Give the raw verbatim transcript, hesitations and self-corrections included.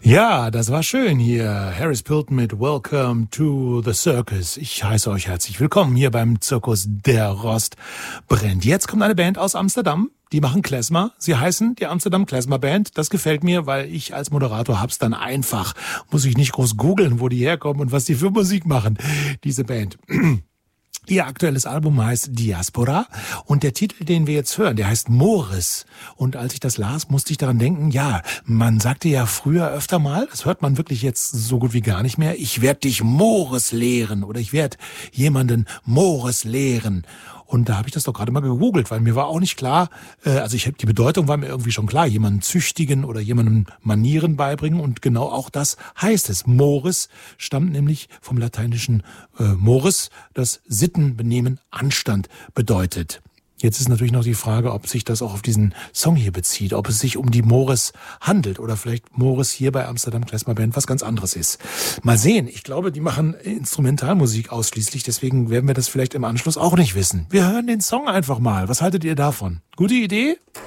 Ja, das war schön hier. Harris Pilton mit Welcome to the Circus. Ich heiße euch herzlich willkommen hier beim Zirkus Der Rost brennt. Jetzt kommt eine Band aus Amsterdam. Die machen Klezmer. Sie heißen die Amsterdam Klezmer Band. Das gefällt mir, weil ich als Moderator hab's dann einfach. Muss ich nicht groß googeln, wo die herkommen und was die für Musik machen, diese Band. Ihr aktuelles Album heißt Diaspora und der Titel, den wir jetzt hören, der heißt Mores. Und als ich das las, musste ich daran denken, ja, man sagte ja früher öfter mal, das hört man wirklich jetzt so gut wie gar nicht mehr, ich werde dich Mores lehren oder ich werde jemanden Mores lehren. Und da habe ich das doch gerade mal gegoogelt, weil mir war auch nicht klar, äh, also ich die Bedeutung war mir irgendwie schon klar, jemanden züchtigen oder jemandem Manieren beibringen und genau auch das heißt es. Mores stammt nämlich vom lateinischen äh, mores, das Sitten, Benehmen, Anstand bedeutet. Jetzt ist natürlich noch die Frage, ob sich das auch auf diesen Song hier bezieht, ob es sich um die Mores handelt oder vielleicht Mores hier bei Amsterdam Klezmer Band was ganz anderes ist. Mal sehen, ich glaube, die machen Instrumentalmusik ausschließlich, deswegen werden wir das vielleicht im Anschluss auch nicht wissen. Wir hören den Song einfach mal. Was haltet ihr davon? Gute Idee?